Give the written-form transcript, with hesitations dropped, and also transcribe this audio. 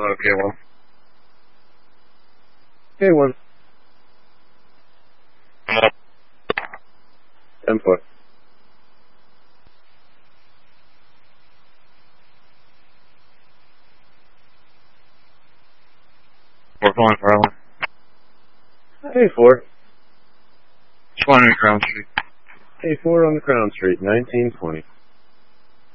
K1. K1. I'm up. 10 foot. We're going for Island. A4. Just wondering Crown Street. A4 on the Crown Street, 1920.